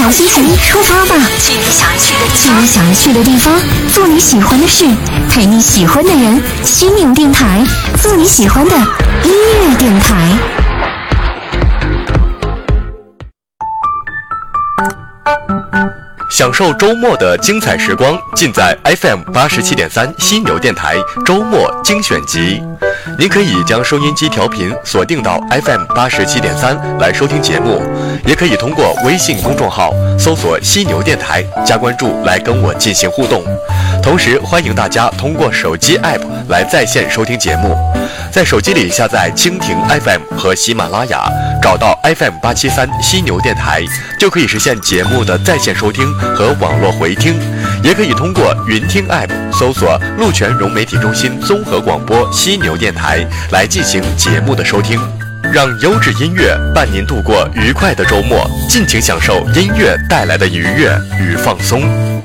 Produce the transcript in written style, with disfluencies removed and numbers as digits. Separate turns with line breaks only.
好心情出发吧，去你想去的地方，做你喜欢的事，陪你喜欢的人。犀牛电台，做你喜欢的音乐电台。
享受周末的精彩时光，尽在 FM87.3 犀牛电台周末精选集。您可以将收音机调频锁定到 FM87.3 来收听节目，也可以通过微信公众号搜索犀牛电台加关注来跟我进行互动。同时欢迎大家通过手机 App 来在线收听节目，在手机里下载蜻蜓 FM 和喜马拉雅，找到 FM873 犀牛电台，就可以实现节目的在线收听和网络回听。也可以通过云听 App 搜索鹿泉融媒体中心综合广播犀牛电台来进行节目的收听。让优质音乐伴您度过愉快的周末，尽情享受音乐带来的愉悦与放松。